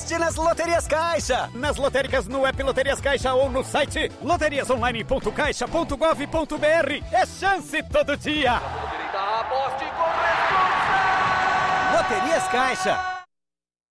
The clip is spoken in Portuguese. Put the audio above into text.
Aposte nas Loterias Caixa. Nas lotéricas, no app Loterias Caixa ou no site loteriasonline.caixa.gov.br. É chance todo dia. Aposte com responsa. Loterias Caixa.